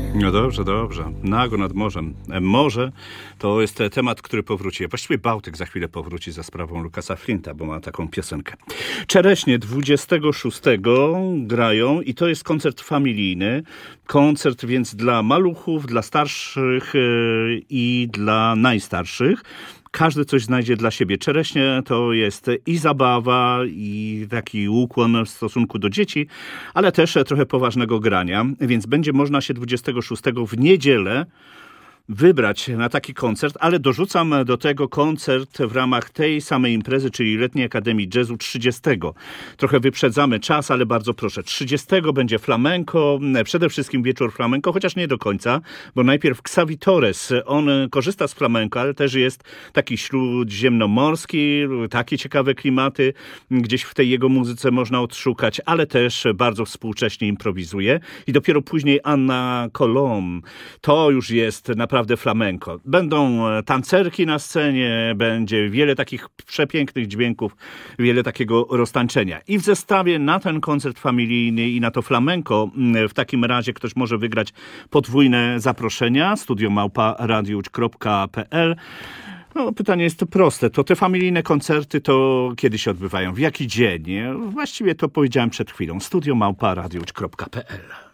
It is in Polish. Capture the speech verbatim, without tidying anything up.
No dobrze, dobrze. Nago nad morzem. Morze to jest temat, który powróci. Właściwie Bałtyk za chwilę powróci za sprawą Lucasa Flinta, bo ma taką piosenkę. Czereśnie dwudziestego szóstego grają i to jest koncert familijny. Koncert więc dla maluchów, dla starszych i dla najstarszych. Każdy coś znajdzie dla siebie. Czereśnie to jest i zabawa, i taki ukłon w stosunku do dzieci, ale też trochę poważnego grania, więc będzie można się dwudziestego szóstego w niedzielę wybrać na taki koncert, ale dorzucam do tego koncert w ramach tej samej imprezy, czyli Letniej Akademii Jazzu trzydziestego. Trochę wyprzedzamy czas, ale bardzo proszę. trzydziestego będzie flamenco, przede wszystkim wieczór flamenco, chociaż nie do końca, bo najpierw Xavi Torres, on korzysta z flamenco, ale też jest taki śródziemnomorski, takie ciekawe klimaty gdzieś w tej jego muzyce można odszukać, ale też bardzo współcześnie improwizuje. I dopiero później Anna Colom. To już jest naprawdę Naprawdę flamenco. Będą tancerki na scenie, będzie wiele takich przepięknych dźwięków, wiele takiego roztańczenia. I w zestawie na ten koncert familijny i na to flamenco w takim razie ktoś może wygrać podwójne zaproszenia. studio małpa radiusz kropka p l. No, pytanie jest to proste. To te familijne koncerty to kiedy się odbywają? W jaki dzień? Właściwie to powiedziałem przed chwilą. studio małpa radiusz kropka p l.